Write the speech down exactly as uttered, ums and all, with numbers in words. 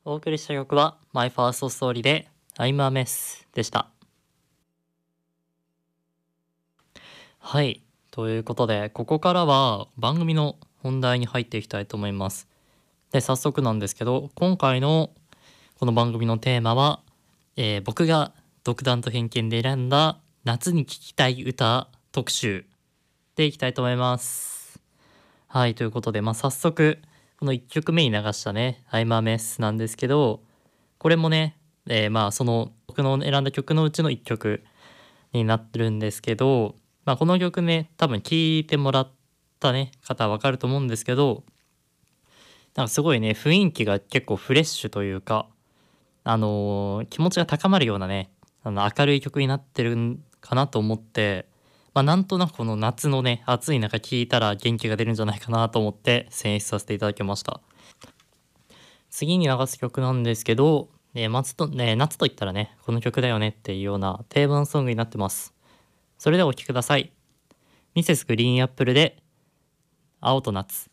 お送りした曲は My First Story で I'm a Mess でした。はい。ということで、ここからは番組の本題に入っていきたいと思います。で、早速なんですけど、今回のこの番組のテーマは、えー僕が独断と偏見で選んだ夏に聴きたい歌特集でいきたいと思います。はい、ということで、まあ、早速、このいっきょくめに流したね、I'm a Mess なんですけど、これもね、えーまあ、その僕の選んだ曲のうちのいっきょくになってるんですけど、まあ、この曲ね、多分聴いてもらったね、方はわかると思うんですけど、なんかすごいね、雰囲気が結構フレッシュというか、あのー気持ちが高まるようなね、あの明るい曲になってるんかなと思って、まあ、なんとなくこの夏のね、暑い中聴いたら元気が出るんじゃないかなと思って選出させていただきました。次に流す曲なんですけど、えー、夏と、ね、夏と言ったらね、この曲だよねっていうような定番ソングになってます。それではお聴きください。ミセスグリーンアップルで青と夏。